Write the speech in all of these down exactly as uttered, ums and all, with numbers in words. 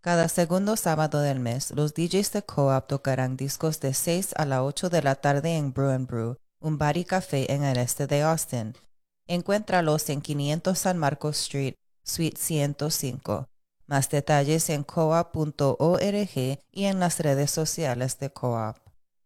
Cada segundo sábado del mes, los D Js de Co-op tocarán discos de seis a las ocho de la tarde en Brew and Brew, un bar y café en el este de Austin. Encuéntralos en quinientos San Marcos Street, Suite ciento cinco. Más detalles en coop punto org y en las redes sociales de Co-op.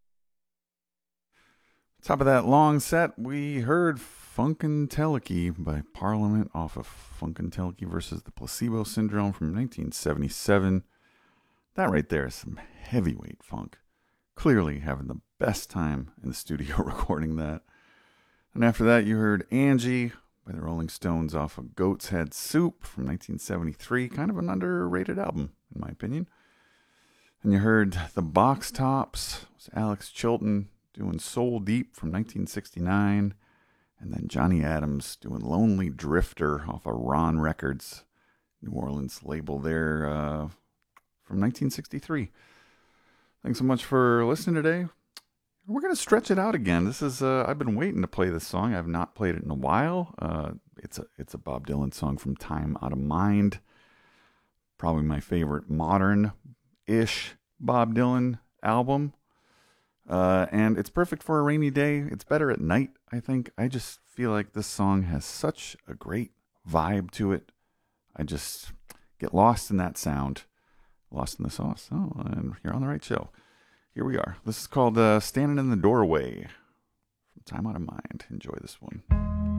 Top of that long set, we heard Funkadelic by Parliament off of Funkadelic versus the Placebo Syndrome from nineteen seventy-seven. That right there is some heavyweight funk. Clearly having the best time in the studio recording that. And after that, you heard Angie by the Rolling Stones off of Goat's Head Soup from nineteen seventy-three. Kind of an underrated album, in my opinion. And you heard The Box Tops. It was Alex Chilton doing Soul Deep from nineteen sixty-nine. And then Johnny Adams doing Lonely Drifter off of Ron Records, New Orleans label there uh, from nineteen sixty-three. Thanks so much for listening today. We're going to stretch it out again. This is uh, I've been waiting to play this song. I've not played it in a while. Uh, it's a it's a Bob Dylan song from Time Out of Mind. Probably my favorite modern-ish Bob Dylan album. Uh, and it's perfect for a rainy day. It's better at night, I think. I just feel like this song has such a great vibe to it. I just get lost in that sound. Lost in the sauce. Oh, and you're on the right show. Here we are. This is called uh, Standing in the Doorway from Time Out of Mind. Enjoy this one.